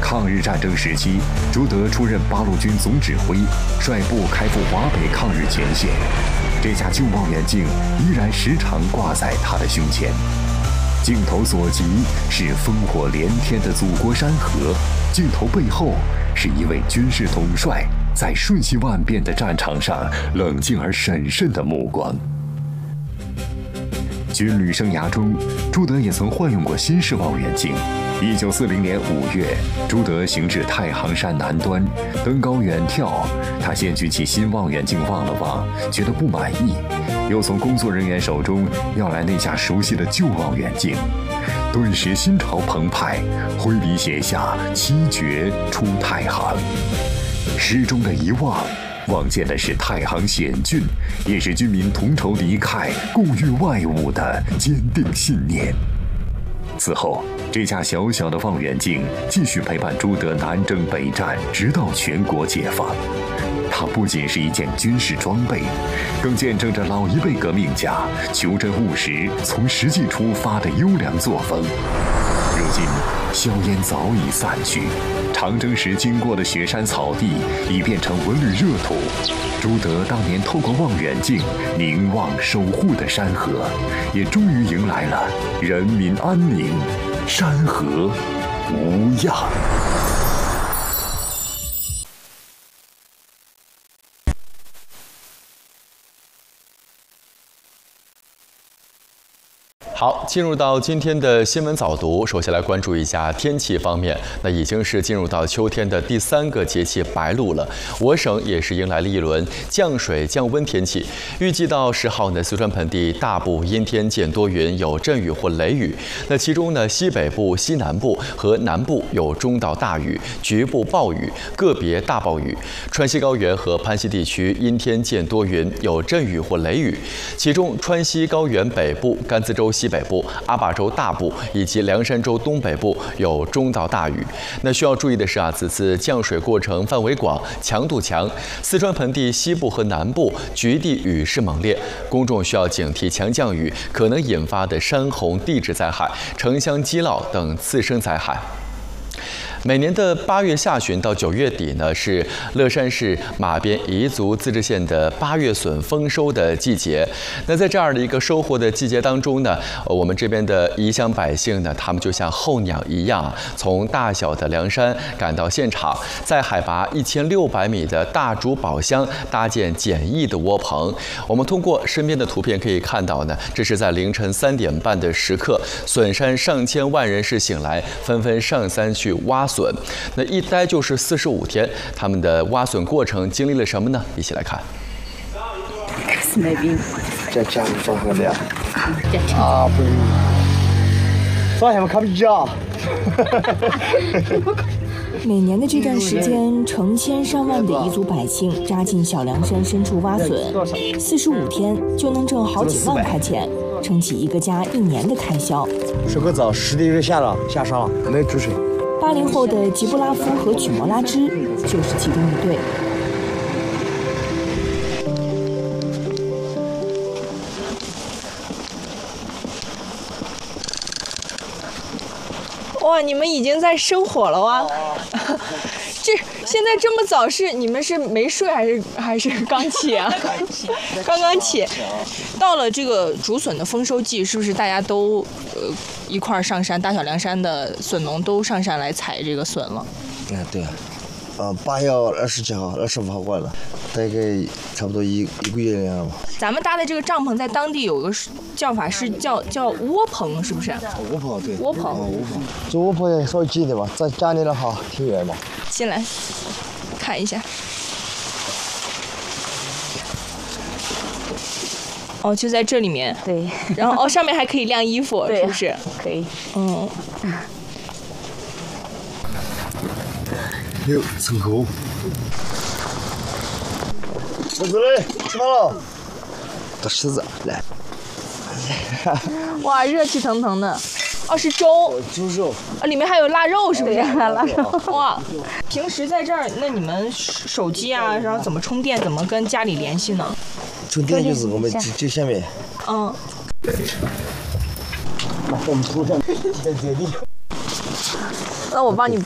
抗日战争时期，朱德出任八路军总指挥，率部开赴华北抗日前线。这架旧望远镜依然时常挂在他的胸前。镜头所及是烽火连天的祖国山河，镜头背后是一位军事统帅在瞬息万变的战场上冷静而审慎的目光。军旅生涯中，朱德也曾换用过新式望远镜。1940年5月，朱德行至太行山南端，登高远眺。他先举起新望远镜望了望，觉得不满意，又从工作人员手中要来那架熟悉的旧望远镜。顿时心潮澎湃，挥笔写下“七绝出太行”。诗中的一望，望见的是太行险峻，也是军民同仇敌忾、共御外侮的坚定信念。此后，这架小小的望远镜继续陪伴朱德南征北战，直到全国解放。它不仅是一件军事装备，更见证着老一辈革命家求真务实、从实际出发的优良作风。如今，硝烟早已散去，长征时经过的雪山草地已变成文旅热土。朱德当年透过望远镜凝望守护的山河，也终于迎来了人民安宁，山河无恙。 好，进入到今天的新闻早读，首先来关注一下天气方面。那已经是进入到秋天的第3个节气白露了，我省也是迎来了一轮降水降温天气。预计到10号呢，四川盆地大部阴天见多云，有阵雨或雷雨。那其中呢，西北部、西南部和南部有中到大雨，局部暴雨，个别大暴雨。川西高原和攀西地区阴天见多云，有阵雨或雷雨。其中川西高原北部、甘孜州西北部、阿坝州大部以及凉山州东北部有中到大雨。那需要注意的是此次降水过程范围广，强度强。四川盆地西部和南部局地雨势猛烈，公众需要警惕强降雨可能引发的山洪、地质灾害、城乡积涝等次生灾害。每年的8月下旬到9月底呢，是乐山市马边彝族自治县的8月笋丰收的季节。那在这样的一个收获的季节当中呢，我们这边的彝乡百姓呢，他们就像候鸟一样，从大小的凉山赶到现场，在海拔1600米的大竹堡乡搭建简易的窝棚。我们通过身边的图片可以看到呢，这是在凌晨3点半的时刻，笋山上千万人士醒来，纷纷上山去挖笋。那一待就是45天，他们的挖笋过程经历了什么呢？一起来看。 这家里做好的啊，不是，昨天我看不着。 每年的这段时间，成千上万的彝族百姓扎进小凉山深处挖笋，45天就能挣好几万块钱，撑起一个家1年的开销。 睡个澡，10滴水下上了，没煮水。 80后的吉布拉夫和曲莫拉支就是其中一对。 哇，你们已经在生火了哇！这现在这么早你们是没睡还是刚起啊？刚刚起。到了这个竹笋的丰收季，是不是大家都一块儿上山？大小凉山的笋农都上山来采这个笋了？ 对，8月20几号、25号过了，大概差不多一个月了吧。 咱们搭的这个帐篷在当地有个叫法是叫窝棚，是不是？ 窝棚对。 窝棚。 窝棚。这窝棚也稍微近一点吧，在家里的话挺远的。 进来看一下。哦，就在这里面。 对。 然后上面还可以晾衣服，是不是？ 可以。 有成口。儿子嘞，吃饭了。到柿子来。 哇，热气腾腾的。哦，是粥。 猪肉。 里面还有腊肉，是不是？ 腊肉。 哇，平时在这儿，那你们手机啊，然后怎么充电？怎么跟家里联系呢？ 充电就是我们就下面。那我们充上。 那我帮你